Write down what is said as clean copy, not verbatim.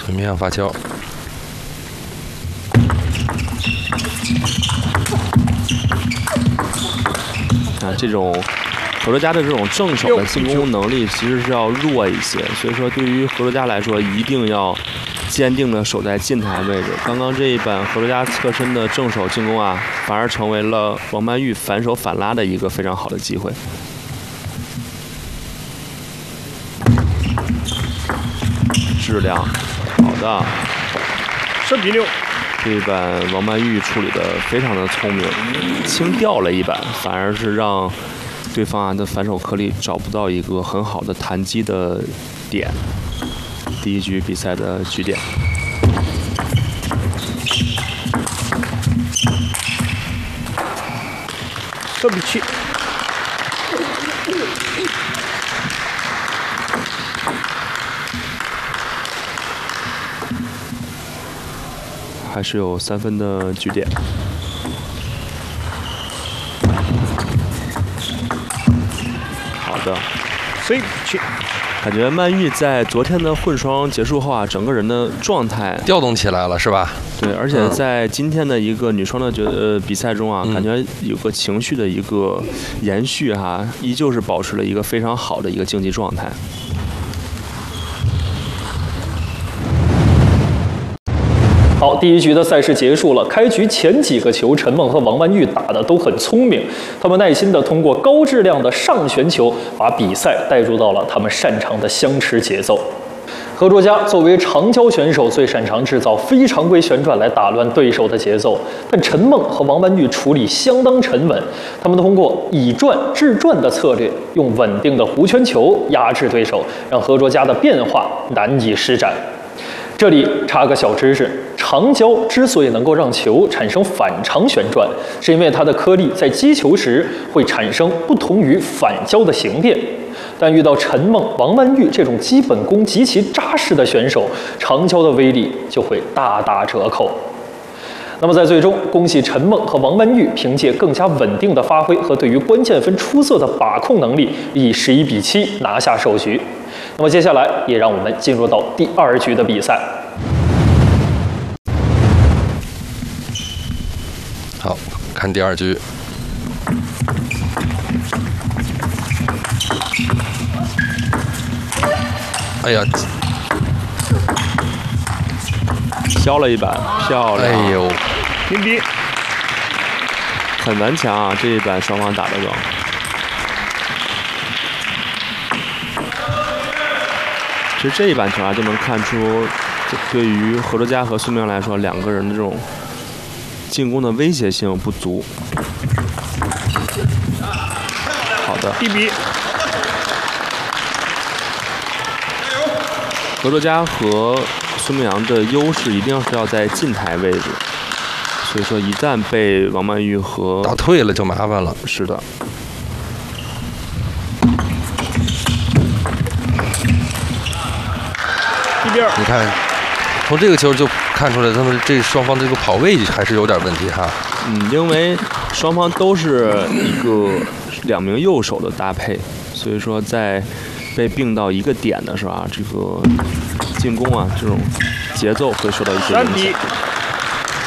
水面上发球。 这种和卓家的这种正手的进攻能力其实是要弱一些，所以说对于和卓家来说，一定要坚定的守在近台位置。刚刚这一板和卓家侧身的正手进攻啊，反而成为了王曼玉反手反拉的一个非常好的机会。质量好的 3比6。 这一板王曼玉处理的非常的聪明，轻掉了一板，反而是让对方的反手颗粒找不到一个很好的弹击的点。第一局比赛的局点。 2比7。 还是有3分的局点。好的 ，3比7。 感觉曼玉在昨天的混双结束后啊，整个人的状态调动起来了，是吧？ 对，而且在今天的一个女双的比赛中啊，感觉有个情绪的一个延续哈，依旧是保持了一个非常好的一个竞技状态。 好，第一局的赛事结束了。开局前几个球，陈梦和王曼玉打得都很聪明，他们耐心地通过高质量的上旋球，把比赛带入到了他们擅长的相持节奏。和卓家作为长交选手，最擅长制造非常规旋转来打乱对手的节奏，但陈梦和王曼玉处理相当沉稳，他们通过以转制转的策略，用稳定的弧圈球压制对手，让和卓家的变化难以施展。这里插个小知识，长交之所以能够让球产生反常旋转，是因为它的颗粒在击球时会产生不同于反交的形变。但遇到陈梦、王曼玉这种基本功极其扎实的选手，长交的威力就会大打折扣。那么在最终，恭喜陈梦和王曼玉凭借更加稳定的发挥和对于关键分出色的把控能力，以11比7拿下首局。那么接下来也让我们进入到第2局的比赛。 好，看第2局。哎呀， 削了一板，漂亮！ 哎呦， 平底， 很顽强啊！这一板双方打得更。其实这一板球啊，就能看出，对于和卓家和孙明来说，两个人的这种进攻的威胁性不足。好的， 1比。 和卓家和孙明阳的优势一定是要在近台位置，所以说一旦被王曼玉和打退了就麻烦了。 是的。 1比2。 你看，从这个球就看出来，他们这双方这个跑位还是有点问题哈。 因为双方都是一个2名右手的搭配，所以说在被并到一个点的时候啊，这个进攻啊这种节奏会受到一些影响。 3比。